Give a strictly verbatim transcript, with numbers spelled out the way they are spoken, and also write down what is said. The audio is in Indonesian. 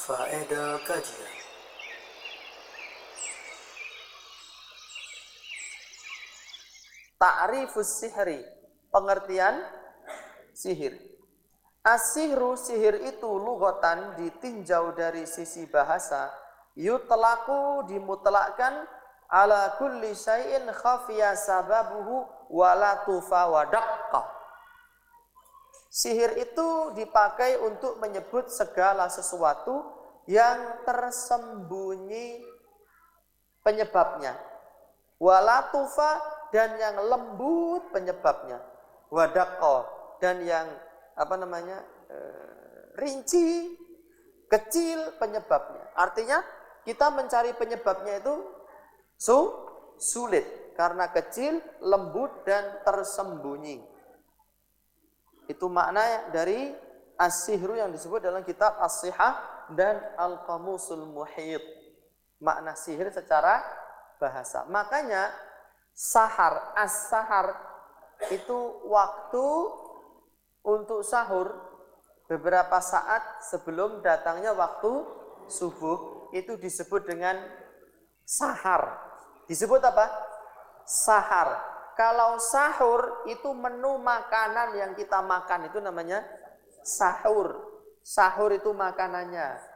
Faedah kajian. Ta'rifus sihri, pengertian sihir. As-sihru, sihir itu lughatan, ditinjau dari sisi bahasa, yutlaqu, dimutlakkan, ala kulli syai'in khafiya sababuhu wa latufa wa daqqa. Sihir itu dipakai untuk menyebut segala sesuatu yang tersembunyi penyebabnya. Walatufa, dan yang lembut penyebabnya. Wadaqqa, dan yang apa namanya e, rinci, kecil penyebabnya. Artinya kita mencari penyebabnya itu su, sulit karena kecil, lembut, dan tersembunyi. Itu makna dari as-sihru yang disebut dalam kitab As-Sihah dan Al-Qamusul Muhit. Makna sihir secara bahasa. Makanya sahar, as-sahar itu waktu untuk sahur beberapa saat sebelum datangnya waktu subuh, itu disebut dengan sahar. Disebut apa? Sahar. Kalau sahur itu menu makanan yang kita makan itu namanya sahur. Sahur itu makanannya.